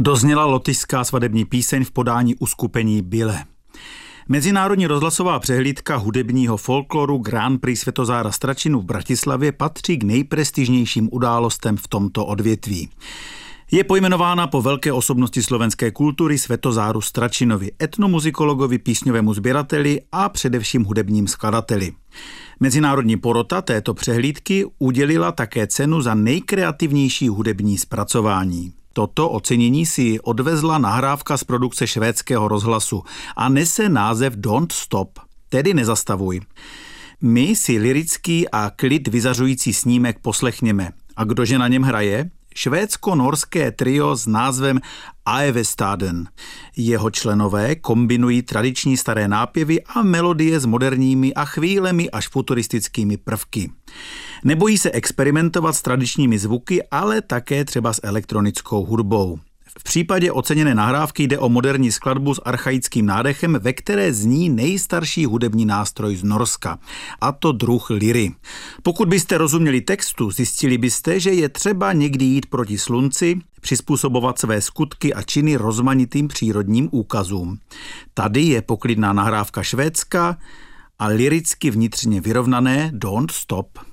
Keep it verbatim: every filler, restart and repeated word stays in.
Dozněla lotyšská svadební píseň v podání uskupení Bile. Mezinárodní rozhlasová přehlídka hudebního folkloru Grand Prix Světozára Stračinu v Bratislavě patří k nejprestižnějším událostem v tomto odvětví. Je pojmenována po velké osobnosti slovenské kultury Světozáru Stračinovi, etnomuzikologovi, písňovému sběrateli a především hudebním skladateli. Mezinárodní porota této přehlídky udělila také cenu za nejkreativnější hudební zpracování. Toto ocenění si odvezla nahrávka z produkce švédského rozhlasu a nese název Don't Stop, tedy nezastavuj. My si lyrický a klid vyzařující snímek poslechněme. A kdože na něm hraje? Švédsko-norské trio s názvem Aevestaden. Jeho členové kombinují tradiční staré nápěvy a melodie s moderními a chvílemi až futuristickými prvky. Nebojí se experimentovat s tradičními zvuky, ale také třeba s elektronickou hudbou. V případě oceněné nahrávky jde o moderní skladbu s archaickým nádechem, ve které zní nejstarší hudební nástroj z Norska, a to druh liry. Pokud byste rozuměli textu, zjistili byste, že je třeba někdy jít proti slunci, přizpůsobovat své skutky a činy rozmanitým přírodním úkazům. Tady je poklidná nahrávka švédská a liricky vnitřně vyrovnané Don't Stop.